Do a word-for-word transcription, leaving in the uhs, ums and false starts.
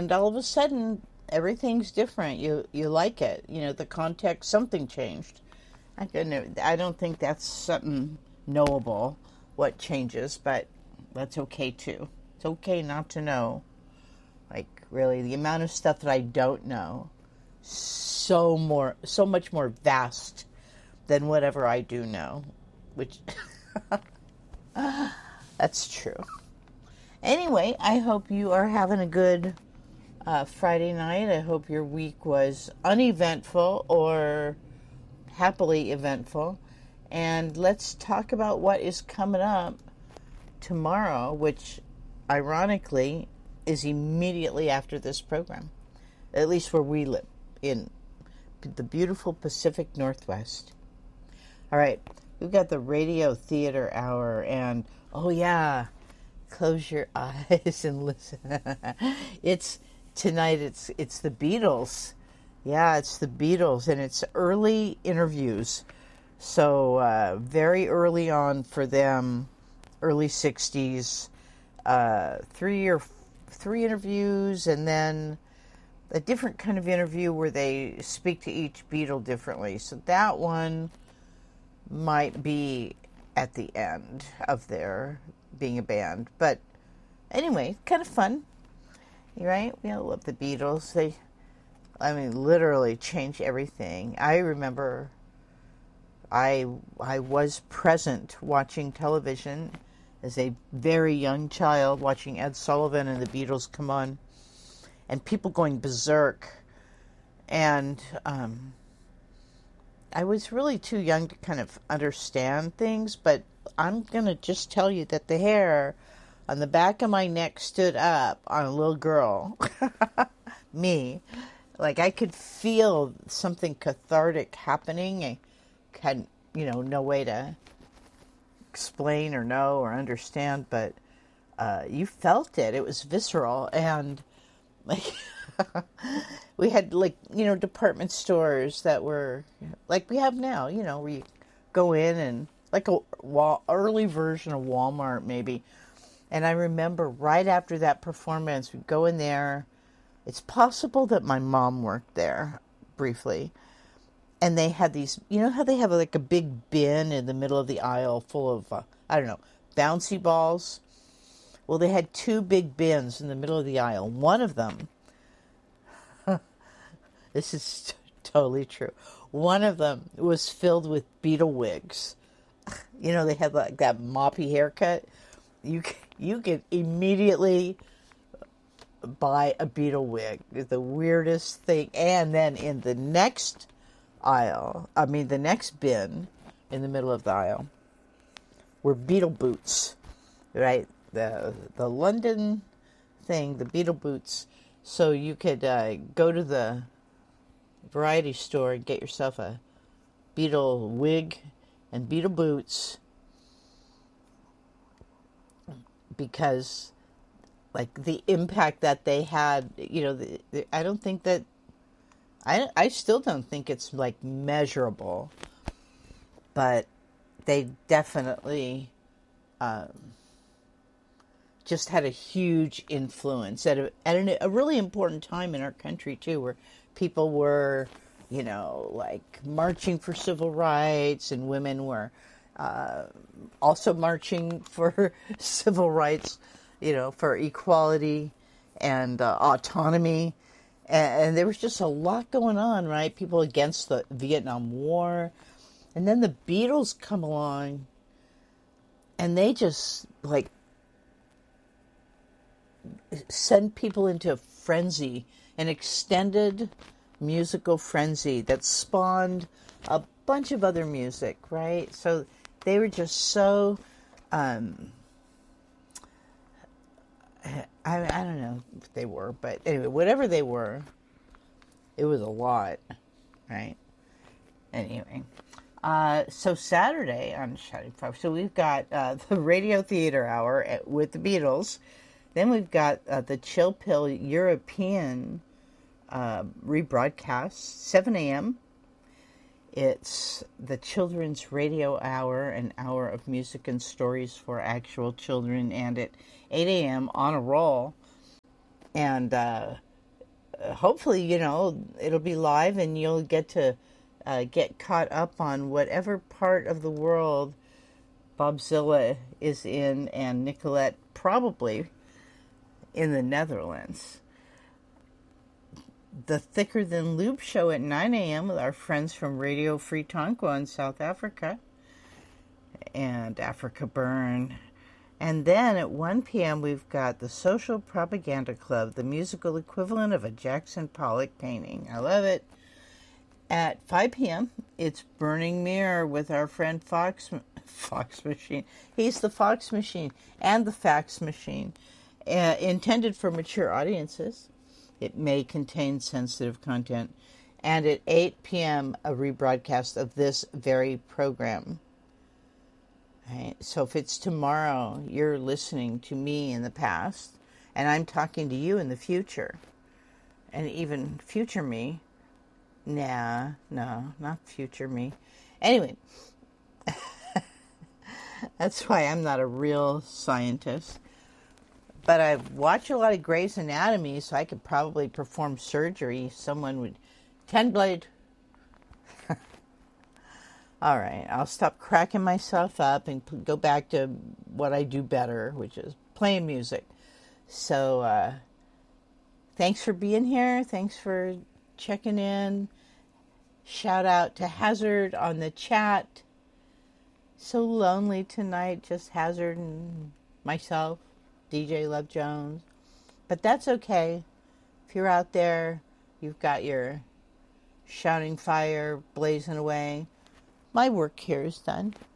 and all of a sudden everything's different. You you like it. You know, the context, something changed. I don't I don't think that's something knowable, what changes, but that's okay too. It's okay not to know. Like, really, the amount of stuff that I don't know, so more, so much more vast than whatever I do know, which that's true. Anyway, I hope you are having a good uh, Friday night. I hope your week was uneventful or happily eventful. And let's talk about what is coming up tomorrow, which ironically is immediately after this program, at least where we live, in the beautiful Pacific Northwest. All right, we've got the Radio Theater Hour, and oh yeah, close your eyes and listen. It's tonight. It's it's the Beatles. Yeah, it's the Beatles, and it's early interviews. So uh, very early on for them, early sixties, uh, three or three interviews, and then a different kind of interview where they speak to each Beatle differently. So that one might be at the end of their being a band. But anyway, kind of fun, right? We all love the Beatles. They, I mean, literally changed everything. I remember I I was present watching television as a very young child, watching Ed Sullivan and the Beatles come on, and people going berserk. And um, I was really too young to kind of understand things, but I'm going to just tell you that the hair on the back of my neck stood up on a little girl. Me. Like, I could feel something cathartic happening. I had, you know, no way to explain or know or understand, but uh, you felt it. It was visceral. And like we had, like, you know, department stores that were like we have now, you know, where you go in and like a wall, early version of Walmart maybe. And I remember right after that performance, we'd go in there. It's possible that my mom worked there briefly. And they had these, you know how they have like a big bin in the middle of the aisle full of, uh, I don't know, bouncy balls? Well, they had two big bins in the middle of the aisle. One of them, this is t- totally true. One of them was filled with Beatle wigs. You know, they had like that moppy haircut. You, you could immediately buy a Beatle wig. It's the weirdest thing. And then in the next aisle, I mean the next bin in the middle of the aisle, were Beatle boots, right? The the London thing, the Beatle boots. So you could uh, go to the variety store and get yourself a Beatle wig and Beatle boots, because like the impact that they had, you know, the, the, I don't think that I, I still don't think it's, like, measurable, but they definitely um, just had a huge influence at, a, at an, a really important time in our country, too, where people were, you know, like, marching for civil rights, and women were uh, also marching for civil rights, you know, for equality and uh, autonomy. And there was just a lot going on, right? People against the Vietnam War. And then the Beatles come along, and they just, like, send people into a frenzy, an extended musical frenzy that spawned a bunch of other music, right? So they were just so, um, I, I don't know if they were, but anyway, whatever they were, it was a lot, right? Anyway, uh, so Saturday on Shining Five, so we've got uh, the Radio Theater Hour at, with the Beatles. Then we've got uh, the Chill Pill European uh, rebroadcast, seven a.m. It's the Children's Radio Hour, an hour of music and stories for actual children, and at eight a.m. on a roll. And uh, hopefully, you know, it'll be live and you'll get to uh, get caught up on whatever part of the world Bobzilla is in, and Nicolette probably in the Netherlands. The Thicker Than Lube show at nine a.m. with our friends from Radio Free Tonko in South Africa and Africa Burn. And then at one p.m. we've got the Social Propaganda Club, the musical equivalent of a Jackson Pollock painting. I love it. At five p.m. it's Burning Mirror with our friend Fox Fox Machine. He's the Fox Machine and the Fax Machine. Uh, intended for mature audiences. It may contain sensitive content. And at eight p.m. a rebroadcast of this very program. Right? So if it's tomorrow, you're listening to me in the past, and I'm talking to you in the future. And even future me. Nah, no, not future me. Anyway, that's why I'm not a real scientist. But I watch a lot of Grey's Anatomy, so I could probably perform surgery. Someone would... Ten blade. All right, I'll stop cracking myself up and go back to what I do better, which is playing music. So, uh, thanks for being here. Thanks for checking in. Shout out to Hazard on the chat. So lonely tonight, just Hazard and myself, D J Love Jones. But that's okay. If you're out there, you've got your shouting fire blazing away. My work here is done.